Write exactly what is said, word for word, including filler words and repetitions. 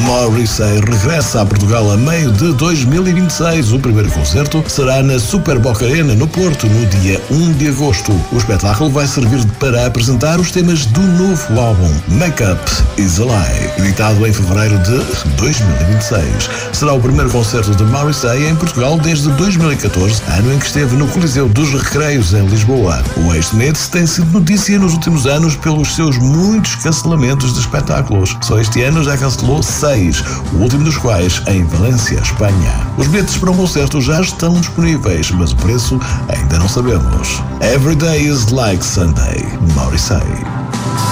Morrissey regressa a Portugal a meio de dois mil e vinte e seis. O primeiro concerto será na Super Boca Arena, no Porto, no dia um de agosto. O espetáculo vai servir para apresentar os temas do novo álbum Make Up Is a Lie, editado em fevereiro de dois mil e vinte e seis. Será o primeiro concerto de Morrissey em Portugal desde dois mil e catorze, ano em que esteve no Coliseu dos Recreios, em Lisboa. O ex-Smith tem sido notícia nos últimos anos pelos seus muitos cancelamentos de espetáculos. Só este ano já cancelou seis, o último dos quais em Valência, Espanha. Os bilhetes para um concerto já estão disponíveis, mas o preço ainda não sabemos. Every day is like Sunday, Morrissey.